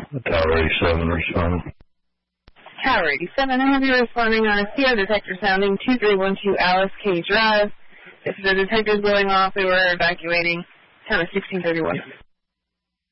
Tower 87 responding. Tower 87, I have you responding on a CO detector sounding 2312 Alice K Drive. If the detector is going off, we were evacuating. Tower 1631.